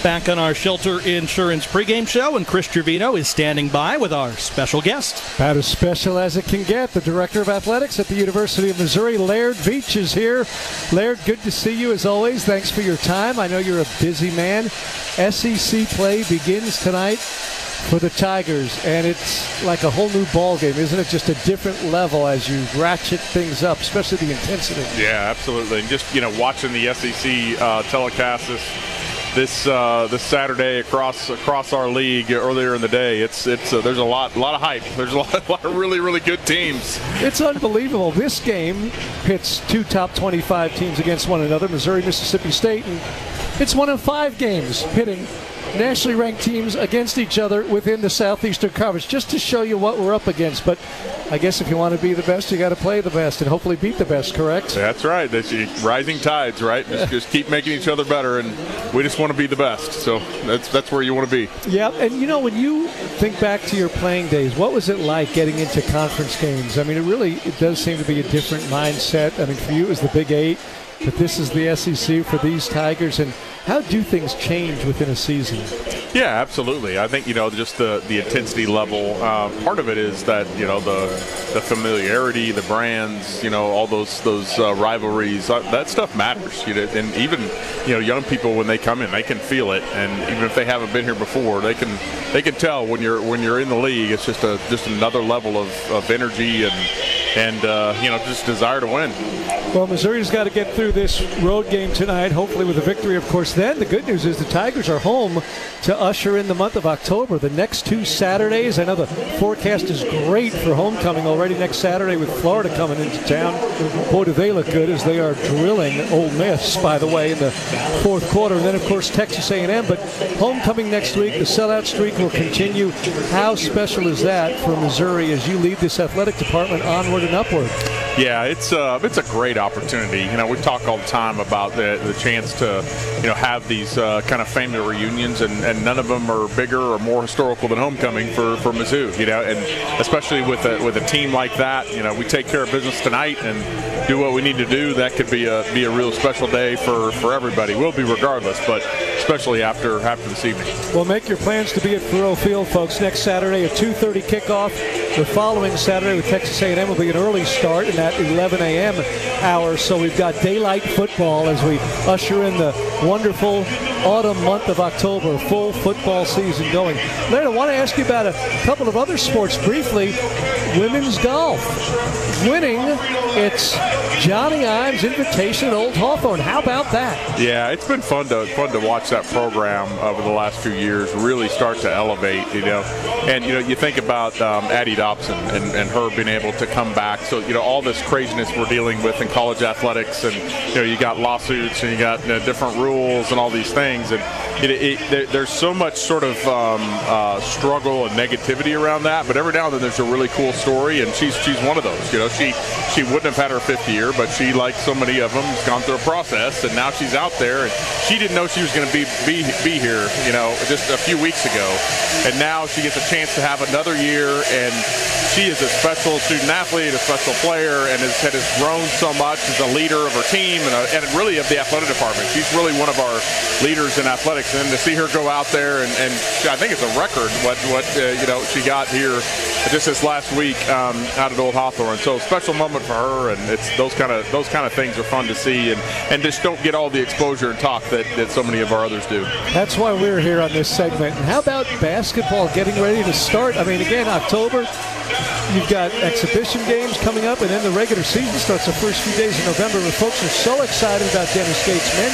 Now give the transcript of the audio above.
Back on our Shelter Insurance pregame show, and Chris Trevino is standing by with our special guest. About as special as it can get, the Director of Athletics at the University of Missouri, Laird Veatch, is here. Laird, good to see you as always. Thanks for your time. I know you're a busy man. SEC play begins tonight for the Tigers, and it's like a whole new ball game, isn't it? Just a different level as you ratchet things up, especially the intensity. Yeah, absolutely. And just, watching the SEC telecast this Saturday across our league earlier in the day, there's a lot of hype. There's a lot of really, really good teams. It's unbelievable. This game pits two top 25 teams against one another, Missouri, Mississippi State, and it's one of 5 games pitting nationally ranked teams against each other within the Southeastern Conference, just to show you what we're up against. But I guess if you want to be the best, you got to play the best and hopefully beat the best, correct? That's right. That's rising tides, right? Just keep making each other better, and we just want to be the best. So that's where you want to be. Yeah, and when you think back to your playing days, what was it like getting into conference games? I mean, it does seem to be a different mindset. I mean, for you it was the Big 8, but this is the SEC for these Tigers. And how do things change within a season? Yeah, absolutely. I think, just the intensity level. Part of it is that, the familiarity, the brands, all those rivalries, that stuff matters. And even, young people, when they come in, they can feel it. And even if they haven't been here before, they can tell when you're in the league. It's just another level of energy and just desire to win. Well, Missouri's got to get through this road game tonight, hopefully with a victory, of course. Then the good news is the Tigers are home to usher in the month of October. The next 2 Saturdays, I know the forecast is great for homecoming already next Saturday with Florida coming into town. Boy, do they look good as they are drilling Ole Miss, by the way, in the fourth quarter. And then, of course, Texas A&M. But homecoming next week, the sellout streak will continue. How special is that for Missouri as you lead this athletic department onward and upward? Yeah, it's a great opportunity. We talk all the time about the chance to, have these kind of family reunions, and none of them are bigger or more historical than homecoming for Mizzou. And especially with a team like that, we take care of business tonight and do what we need to do. That could be a real special day for everybody. Will be regardless, but especially after this evening. Well, make your plans to be at Faurot Field, folks. Next Saturday, a 2:30 kickoff. The following Saturday with Texas A&M will be an early start in that 11 a.m. hour. So we've got daylight football as we usher in the wonderful autumn month of October, full football season going. Laird, I want to ask you about a couple of other sports briefly. Women's golf. Winning its Johnny Ives Invitation at Old Hawthorne. How about that? Yeah, it's been fun to watch that program over the last few years really start to elevate, And, you think about Addie Dobson and her being able to come back. So, all this craziness we're dealing with in college athletics, and, you got lawsuits and you got different rules and all these things. And there's so much sort of struggle and negativity around that. But every now and then there's a really cool story, and she's one of those. She wouldn't have had her 5th year, but she, like so many of them, has gone through a process, and now she's out there, and she didn't know she was going to be here, just a few weeks ago, and now she gets a chance to have another year, and she is a special student athlete, a special player, and has grown so much as a leader of her team and really of the athletic department. She's really one of our leaders in athletics, and to see her go out there and I think it's a record what she got here just this last week out at Old Hawthorne. So special moment for her, and it's those kind of things are fun to see, and just don't get all the exposure and talk that so many of our others do. That's why we're here on this segment. And how about basketball getting ready to start? I mean, again, October, you've got exhibition games coming up, and then the regular season starts the first few days of November. The folks are so excited about Dennis Gates' men